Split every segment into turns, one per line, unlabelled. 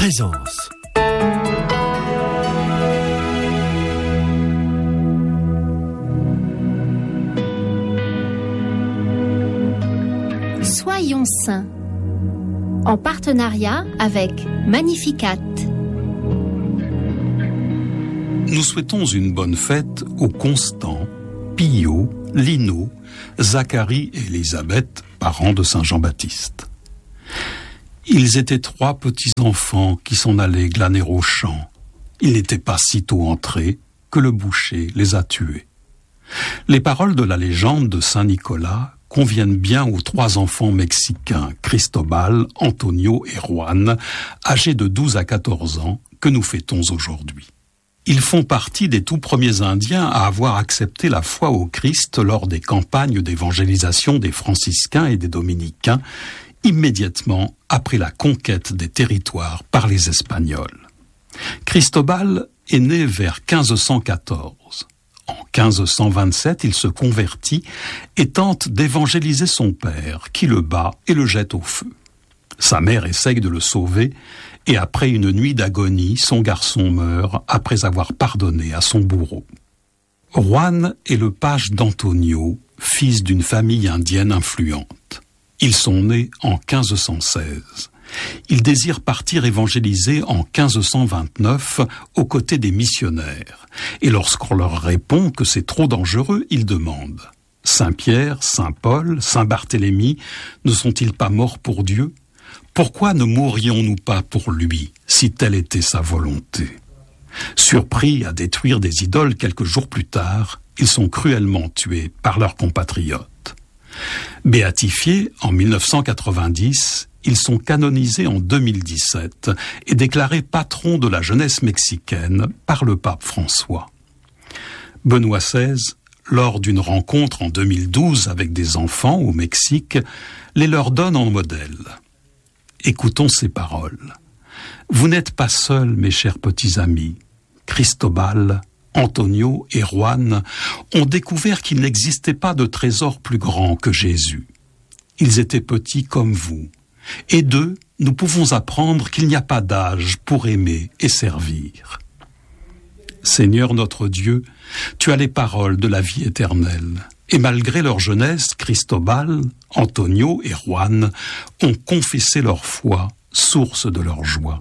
Présence.
Soyons saints, en partenariat avec Magnificat.
Nous souhaitons une bonne fête aux Constant, Pio, Lino, Zacharie et Élisabeth, parents de Saint Jean-Baptiste. Ils étaient 3 petits-enfants qui s'en allaient glaner au champ. Ils n'étaient pas sitôt entrés que le boucher les a tués. Les paroles de la légende de Saint Nicolas conviennent bien aux 3 enfants mexicains, Cristobal, Antonio et Juan, âgés de 12 à 14 ans, que nous fêtons aujourd'hui. Ils font partie des tout premiers Indiens à avoir accepté la foi au Christ lors des campagnes d'évangélisation des franciscains et des dominicains, immédiatement après la conquête des territoires par les Espagnols. Cristobal est né vers 1514. En 1527, il se convertit et tente d'évangéliser son père, qui le bat et le jette au feu. Sa mère essaye de le sauver, et après une nuit d'agonie, son garçon meurt après avoir pardonné à son bourreau. Juan est le page d'Antonio, fils d'une famille indienne influente. Ils sont nés en 1516. Ils désirent partir évangéliser en 1529 aux côtés des missionnaires. Et lorsqu'on leur répond que c'est trop dangereux, ils demandent « Saint-Pierre, Saint-Paul, Saint-Barthélemy ne sont-ils pas morts pour Dieu ? Pourquoi ne mourrions-nous pas pour lui, si telle était sa volonté ?» Surpris à détruire des idoles quelques jours plus tard, ils sont cruellement tués par leurs compatriotes. Béatifiés en 1990, ils sont canonisés en 2017 et déclarés patrons de la jeunesse mexicaine par le pape François. Benoît XVI, lors d'une rencontre en 2012 avec des enfants au Mexique, les leur donne en modèle. Écoutons ces paroles. « Vous n'êtes pas seuls, mes chers petits amis. Cristobal, Antonio et Juan ont découvert qu'il n'existait pas de trésor plus grand que Jésus. Ils étaient petits comme vous. Et d'eux, nous pouvons apprendre qu'il n'y a pas d'âge pour aimer et servir. Seigneur notre Dieu, tu as les paroles de la vie éternelle. Et malgré leur jeunesse, Cristobal, Antonio et Juan ont confessé leur foi, source de leur joie.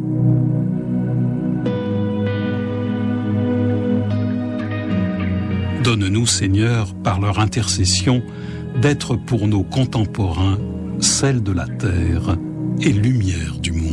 Donne-nous, Seigneur, par leur intercession, d'être pour nos contemporains, sel de la terre et lumière du monde.